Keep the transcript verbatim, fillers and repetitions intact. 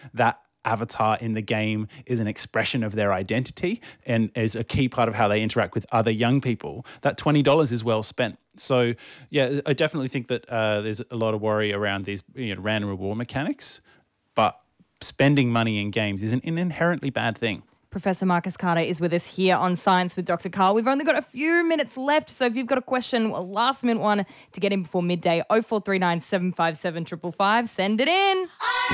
that avatar in the game is an expression of their identity and is a key part of how they interact with other young people, that twenty dollars is well spent. So, yeah, I definitely think that uh, there's a lot of worry around these you know, random reward mechanics, but spending money in games isn't an inherently bad thing. Professor Marcus Carter is with us here on Science with Doctor Karl. We've only got a few minutes left, so if you've got a question, a last minute one to get in before midday, oh four three nine, seven five seven, five five five, send it in.